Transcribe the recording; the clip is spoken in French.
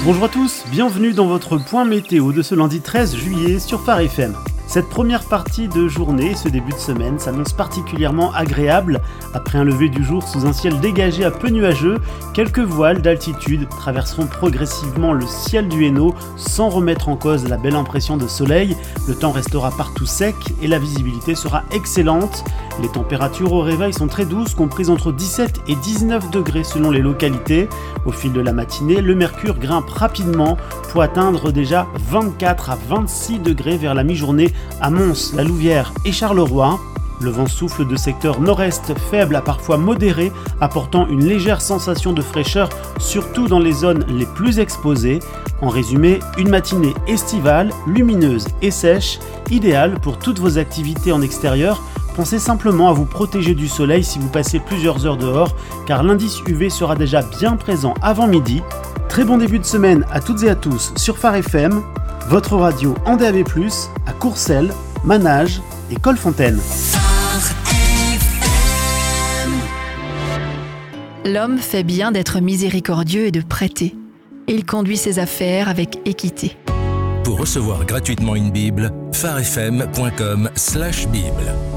Bonjour à tous, bienvenue dans votre point météo de ce lundi 13 juillet sur Phare FM. Cette première partie de journée, ce début de semaine, s'annonce particulièrement agréable. Après un lever du jour sous un ciel dégagé à peu nuageux, quelques voiles d'altitude traverseront progressivement le ciel du Hainaut sans remettre en cause la belle impression de soleil. Le temps restera partout sec et la visibilité sera excellente. Les températures au réveil sont très douces, comprises entre 17 et 19 degrés selon les localités. Au fil de la matinée, le mercure grimpe rapidement pour atteindre déjà 24 à 26 degrés vers la mi-journée à Mons, La Louvière et Charleroi. Le vent souffle de secteur nord-est faible à parfois modéré, apportant une légère sensation de fraîcheur, surtout dans les zones les plus exposées. En résumé, une matinée estivale, lumineuse et sèche, idéale pour toutes vos activités en extérieur. Pensez simplement à vous protéger du soleil si vous passez plusieurs heures dehors, car l'indice UV sera déjà bien présent avant midi. Très bon début de semaine à toutes et à tous sur Phare FM, votre radio en DAB+, à Courcelles, Manage et Colfontaine. L'homme fait bien d'être miséricordieux et de prêter. Il conduit ses affaires avec équité. Pour recevoir gratuitement une Bible, pharefm.com/Bible.